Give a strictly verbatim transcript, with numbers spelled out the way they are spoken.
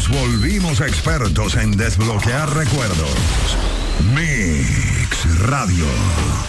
Nos volvimos expertos en desbloquear recuerdos. Mix Radio.